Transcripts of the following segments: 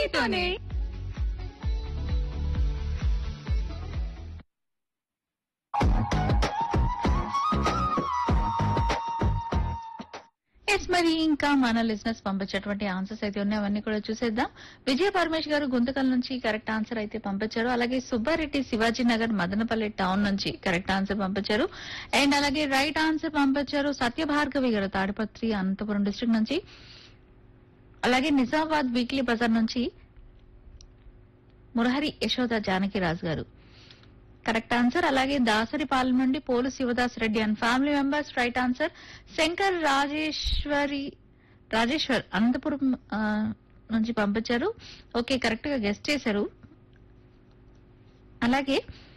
మీతోనే. ఎస్ మరి ఇంకా మన లిజినెస్ పంపించేటువంటి ఆన్సర్స్ అయితే ఉన్నాయి, అవన్నీ కూడా చూసేద్దాం. విజయ పరమేష్ గారు గుంతకల్ నుంచి కరెక్ట్ ఆన్సర్ అయితే పంపించారు. అలాగే సుబ్బారెడ్డి శివాజీ నగర్ మదనపల్లి టౌన్ నుంచి కరెక్ట్ ఆన్సర్ పంపించారు. అండ్ అలాగే రైట్ ఆన్సర్ పంపించారు సత్యభార్గవి గారు తాడిపత్రి అనంతపురం డిస్ట్రిక్ట్ నుంచి. అలాగే నిజామాబాద్ వీక్లీ బజార్ నుంచి మురహరి యశోద జానకిరాజు గారు కరెక్ట్ ఆన్సర్. అలాగే దాసరిపాలెం నుండి pole Shivadas Reddy and family members right answer. Shankar Rajeshwar Anantapuram నుంచి పంపించారు. ఓకే, కరెక్ట్ గా గెస్ట్ చేశారు. అలాగే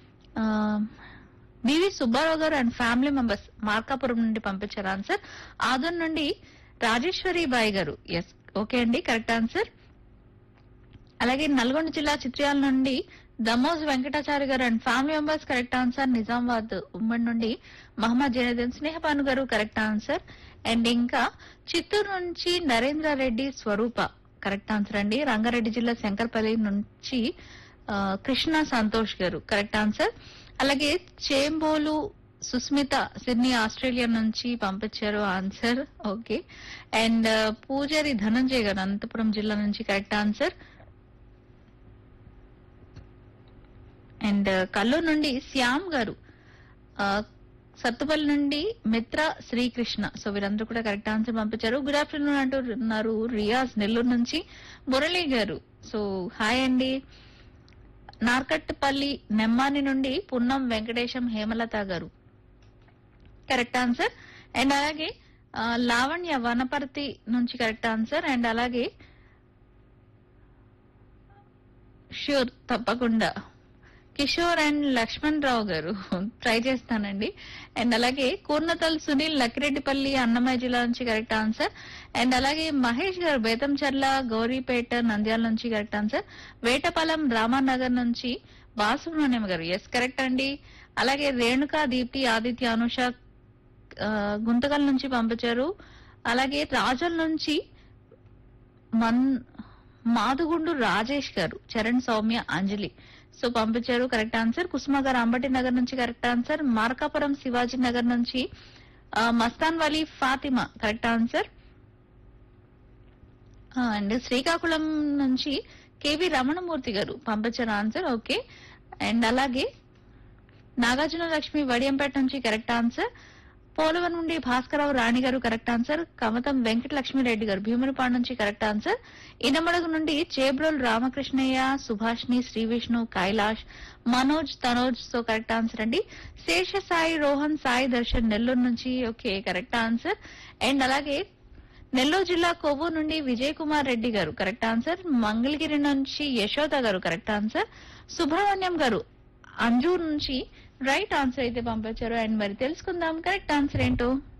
బివి సుబ్బారావు గారు అండ్ ఫ్యామిలీ మెంబర్స్ మార్కాపురం నుండి పంపించారు ఆన్సర్. ఆదోన్ నుండి రాజేశ్వరి బాయ్ గారు ఎస్ ఓకే అండి, కరెక్ట్ ఆన్సర్. అలాగే నల్గొండ జిల్లా చిత్ర్యాల నుండి దమోజ్ వెంకటాచారి గారు and family members correct answer. Nizamabad ఉమ్మడి నుండి మహమ్మద్ జైనుద్దీన్ స్నేహపాను గారు కరెక్ట్ ఆన్సర్. అండ్ ఇంకా చిత్తూరు నుంచి నరేంద్ర రెడ్డి స్వరూప కరెక్ట్ ఆన్సర్ అండి. రంగారెడ్డి జిల్లా శంకర్పల్లి నుంచి కృష్ణ సంతోష్ గారు కరెక్ట్ ఆన్సర్. అలాగే చేంబోలు సుస్మిత సిడ్నీ ఆస్ట్రేలియా నుంచి పంపించారు ఆన్సర్. ఓకే. అండ్ పూజారి ధనంజయ్ గారు అనంతపురం జిల్లా నుంచి కరెక్ట్ ఆన్సర్. అండ్ కల్లూరు నుండి శ్యామ్ గారు సత్తుపల్లి నుండి మిత్ర శ్రీకృష్ణ, సో వీరందరూ కూడా కరెక్ట్ ఆన్సర్ పంపించారు. గుడ్ ఆఫ్టర్నూన్ అంటున్నారు రియాజ్ నెల్లూరు నుంచి. మురళి గారు సో హాయ్ అండి. నార్కట్పల్లి నెమ్మాని నుండి పున్నం వెంకటేశం హేమలత గారు కరెక్ట్ ఆన్సర్. అండ్ అలాగే లావణ్య వనపర్తి నుంచి కరెక్ట్ ఆన్సర్. అండ్ అలాగే ష్యూర్ తప్పకుండా కిషోర్ అండ్ లక్ష్మణ్ రావు గారు ట్రై చేస్తానండి. అండ్ అలాగే కూర్నతల్ సునీల్ లక్కిరెడ్డిపల్లి అన్నమయ్య జిల్లా నుంచి కరెక్ట్ ఆన్సర్. అండ్ అలాగే మహేష్ గారు బేతంచర్ల గౌరీపేట నంద్యాల నుంచి కరెక్ట్ ఆన్సర్. వేటపాలెం రామానగర్ నుంచి బాలసుబ్రహ్మణ్యం గారు ఎస్ కరెక్ట్ అండి. అలాగే రేణుకా దీప్తి ఆదిత్య అనుష గుంతకల్ నుంచి పంపించారు. అలాగే రాజోల్ నుంచి మాదుగుండు రాజేష్ గారు చరణ్ సౌమ్య అంజలి సో పంపించారు కరెక్ట్ ఆన్సర్. కుసుమ గారు అంబటి నగర్ నుంచి కరెక్ట్ ఆన్సర్. మార్కాపురం శివాజీ నగర్ నుంచి Mastan Vali Fatima correct answer. And Srikakulam నుంచి కేవి రమణమూర్తి గారు పంపించారు ఆన్సర్. ఓకే. అండ్ అలాగే నాగార్జున లక్ష్మి వడియంపేట నుంచి కరెక్ట్ ఆన్సర్. పోలవరం నుండి భాస్కరరావు రాణి గారు కరెక్ట్ ఆన్సర్. కమతం వెంకట లక్ష్మీరెడ్డి గారు భీమునిపాడు నుంచి కరెక్ట్ ఆన్సర్. ఇనమడుగు నుండి Chebrol Ramakrishnaiah Subhashini Shri Vishnu Kailash Manoj Tanoj so correct answer అండి. శేష సాయి రోహన్ సాయి దర్శన్ నెల్లూరు నుంచి ఓకే కరెక్ట్ ఆన్సర్. అండ్ అలాగే నెల్లూరు జిల్లా కొవ్వూరు నుండి విజయ్ కుమార్ రెడ్డి గారు కరెక్ట్ ఆన్సర్. మంగళగిరి నుంచి యశోద గారు కరెక్ట్ ఆన్సర్. సుబ్రహ్మణ్యం గారు అంజూర్ నుంచి రైట్ ఆన్సర్ అయితే పంపించారు. అండ్ మరి తెలుసుకుందాం కరెక్ట్ ఆన్సర్ ఏంటో.